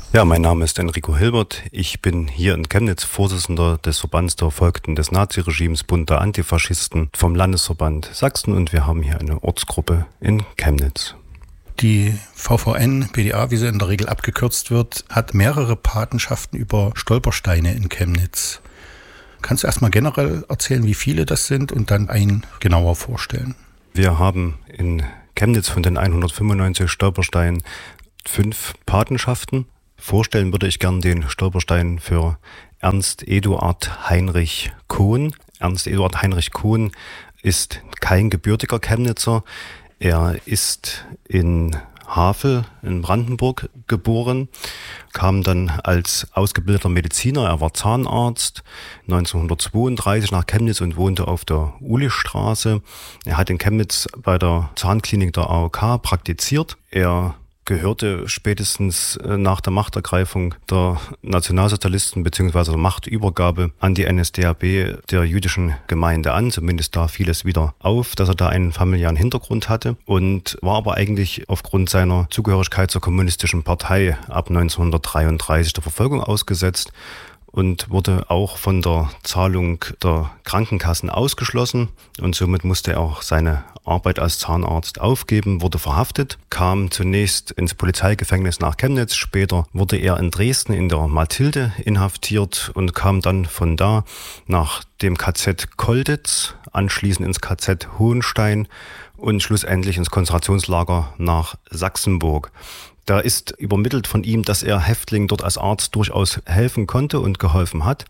Ja, mein Name ist Enrico Hilbert. Ich bin hier in Chemnitz Vorsitzender des Verbands der Verfolgten des Naziregimes Bund der Antifaschisten vom Landesverband Sachsen und wir haben hier eine Ortsgruppe in Chemnitz. Die VVN, BDA, wie sie in der Regel abgekürzt wird, hat mehrere Patenschaften über Stolpersteine in Chemnitz. Kannst du erstmal generell erzählen, wie viele das sind und dann einen genauer vorstellen? Wir haben in Chemnitz von den 195 Stolpersteinen 5 Patenschaften. Vorstellen würde ich gern den Stolperstein für Ernst Eduard Heinrich Kohn. Ernst Eduard Heinrich Kohn ist kein gebürtiger Chemnitzer. Er ist in Havel in Brandenburg geboren, kam dann als ausgebildeter Mediziner, er war Zahnarzt, 1932 nach Chemnitz und wohnte auf der Ulistraße. Er hat in Chemnitz bei der Zahnklinik der AOK praktiziert. Er gehörte spätestens nach der Machtergreifung der Nationalsozialisten bzw. der Machtübergabe an die NSDAP der jüdischen Gemeinde an. Zumindest da fiel es wieder auf, dass er da einen familiären Hintergrund hatte und war aber eigentlich aufgrund seiner Zugehörigkeit zur kommunistischen Partei ab 1933 der Verfolgung ausgesetzt und wurde auch von der Zahlung der Krankenkassen ausgeschlossen und somit musste er auch seine Arbeit als Zahnarzt aufgeben, wurde verhaftet, kam zunächst ins Polizeigefängnis nach Chemnitz, später wurde er in Dresden in der Mathilde inhaftiert und kam dann von da nach dem KZ Kolditz, anschließend ins KZ Hohenstein und schlussendlich ins Konzentrationslager nach Sachsenburg. Da ist übermittelt von ihm, dass er Häftlingen dort als Arzt durchaus helfen konnte und geholfen hat.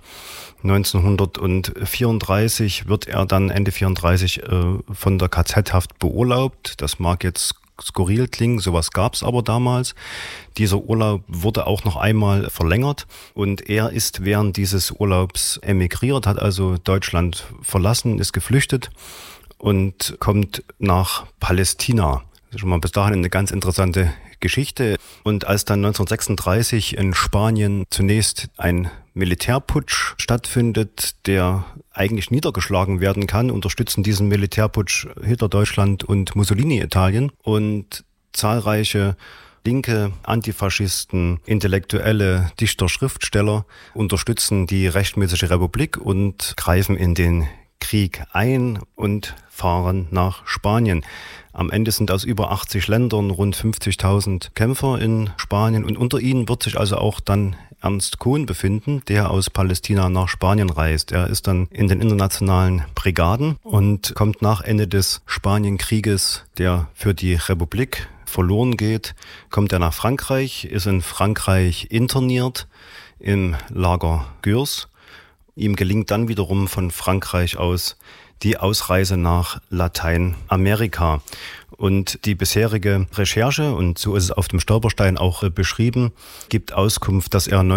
1934 wird er dann Ende 34 von der KZ-Haft beurlaubt. Das mag jetzt skurril klingen, sowas gab es aber damals. Dieser Urlaub wurde auch noch einmal verlängert und er ist während dieses Urlaubs emigriert, hat also Deutschland verlassen, ist geflüchtet und kommt nach Palästina. Das ist schon mal bis dahin eine ganz interessante Geschichte. Und als dann 1936 in Spanien zunächst ein Militärputsch stattfindet, der eigentlich niedergeschlagen werden kann, unterstützen diesen Militärputsch Hitler Deutschland und Mussolini Italien und zahlreiche linke Antifaschisten, Intellektuelle, Dichter, Schriftsteller unterstützen die rechtmäßige Republik und greifen in den Krieg ein und fahren nach Spanien. Am Ende sind aus über 80 Ländern rund 50.000 Kämpfer in Spanien und unter ihnen wird sich also auch dann Ernst Kohn befinden, der aus Palästina nach Spanien reist. Er ist dann in den internationalen Brigaden und kommt nach Ende des Spanienkrieges, der für die Republik verloren geht, kommt er nach Frankreich, ist in Frankreich interniert im Lager Gürs. Ihm gelingt dann wiederum von Frankreich aus die Ausreise nach Lateinamerika. Und die bisherige Recherche, und so ist es auf dem Stolperstein auch beschrieben, gibt Auskunft, dass er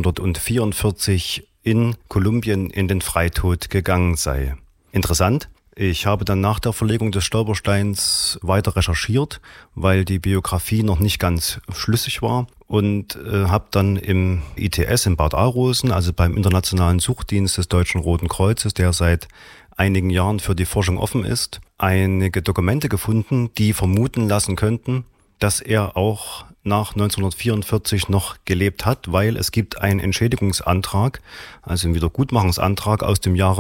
1944 in Kolumbien in den Freitod gegangen sei. Interessant. Ich habe dann nach der Verlegung des Stolpersteins weiter recherchiert, weil die Biografie noch nicht ganz schlüssig war und habe dann im ITS in Bad Arolsen, also beim Internationalen Suchdienst des Deutschen Roten Kreuzes, der seit einigen Jahren für die Forschung offen ist, einige Dokumente gefunden, die vermuten lassen könnten, dass er auch nach 1944 noch gelebt hat, weil es gibt einen Entschädigungsantrag, also einen Wiedergutmachungsantrag aus dem Jahre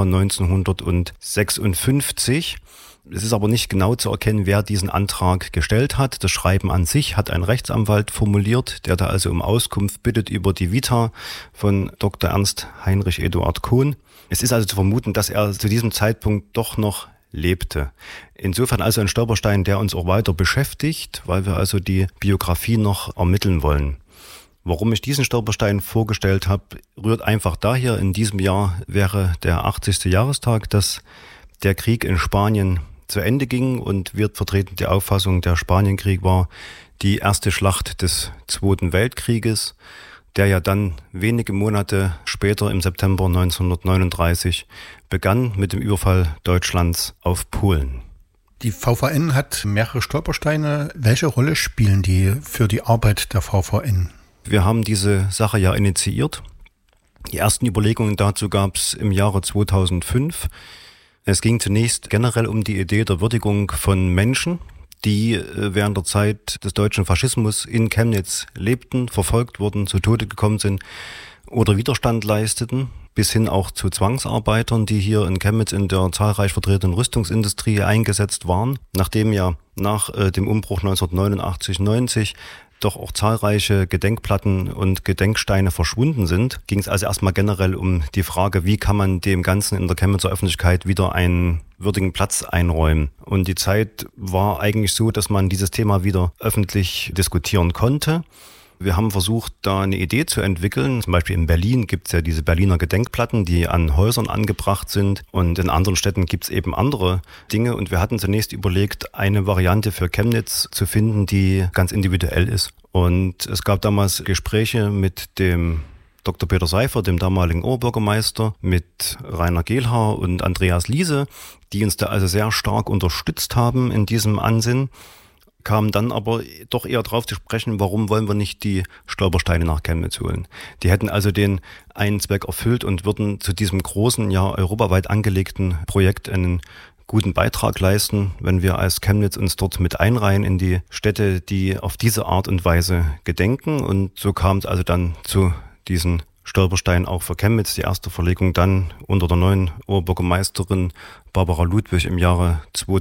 1956. Es ist aber nicht genau zu erkennen, wer diesen Antrag gestellt hat. Das Schreiben an sich hat ein Rechtsanwalt formuliert, der da also um Auskunft bittet über die Vita von Dr. Ernst Heinrich Eduard Kohn. Es ist also zu vermuten, dass er zu diesem Zeitpunkt doch noch lebte. Insofern also ein Stolperstein, der uns auch weiter beschäftigt, weil wir also die Biografie noch ermitteln wollen. Warum ich diesen Stolperstein vorgestellt habe, rührt einfach daher, in diesem Jahr wäre der 80. Jahrestag, dass der Krieg in Spanien zu Ende ging und wir vertreten die Auffassung, der Spanienkrieg war die erste Schlacht des Zweiten Weltkrieges, der ja dann wenige Monate später im September 1939 begann mit dem Überfall Deutschlands auf Polen. Die VVN hat mehrere Stolpersteine. Welche Rolle spielen die für die Arbeit der VVN? Wir haben diese Sache ja initiiert. Die ersten Überlegungen dazu gab es im Jahre 2005. Es ging zunächst generell um die Idee der Würdigung von Menschen, die während der Zeit des deutschen Faschismus in Chemnitz lebten, verfolgt wurden, zu Tode gekommen sind oder Widerstand leisteten, bis hin auch zu Zwangsarbeitern, die hier in Chemnitz in der zahlreich vertretenen Rüstungsindustrie eingesetzt waren. Nachdem ja nach dem Umbruch 1989/90 doch auch zahlreiche Gedenkplatten und Gedenksteine verschwunden sind, ging es also erstmal generell um die Frage, wie kann man dem Ganzen in der Chemnitzer Öffentlichkeit wieder einen würdigen Platz einräumen. Und die Zeit war eigentlich so, dass man dieses Thema wieder öffentlich diskutieren konnte. Wir haben versucht, da eine Idee zu entwickeln. Zum Beispiel in Berlin gibt es ja diese Berliner Gedenkplatten, die an Häusern angebracht sind. Und in anderen Städten gibt es eben andere Dinge. Und wir hatten zunächst überlegt, eine Variante für Chemnitz zu finden, die ganz individuell ist. Und es gab damals Gespräche mit dem Dr. Peter Seifer, dem damaligen Oberbürgermeister, mit Rainer Gehlhaar und Andreas Liese, die uns da also sehr stark unterstützt haben in diesem Ansinnen. Kamen dann aber doch eher drauf zu sprechen, warum wollen wir nicht die Stolpersteine nach Chemnitz holen. Die hätten also den einen Zweck erfüllt und würden zu diesem großen, ja europaweit angelegten Projekt einen guten Beitrag leisten, wenn wir als Chemnitz uns dort mit einreihen in die Städte, die auf diese Art und Weise gedenken. Und so kam es also dann zu diesen Stolperstein auch für Chemnitz, die erste Verlegung dann unter der neuen Oberbürgermeisterin Barbara Ludwig im Jahre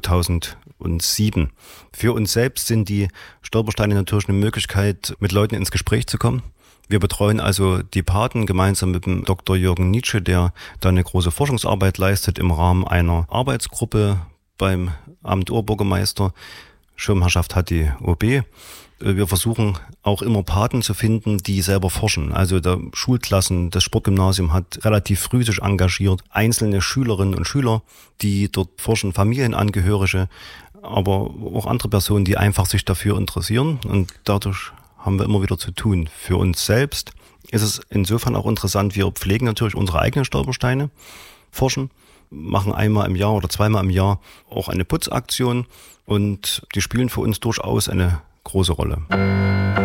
2007. Für uns selbst sind die Stolpersteine natürlich eine Möglichkeit, mit Leuten ins Gespräch zu kommen. Wir betreuen also die Paten gemeinsam mit dem Dr. Jürgen Nietzsche, der da eine große Forschungsarbeit leistet im Rahmen einer Arbeitsgruppe beim Amt Oberbürgermeister. Schirmherrschaft hat die OB. Wir versuchen auch immer Paten zu finden, die selber forschen. Also der Schulklassen, das Sportgymnasium hat relativ früh sich engagiert. Einzelne Schülerinnen und Schüler, die dort forschen, Familienangehörige, aber auch andere Personen, die einfach sich dafür interessieren. Und dadurch haben wir immer wieder zu tun. Für uns selbst ist es insofern auch interessant, wir pflegen natürlich unsere eigenen Stolpersteine, forschen, machen einmal im Jahr oder zweimal im Jahr auch eine Putzaktion und die spielen für uns durchaus eine große Rolle.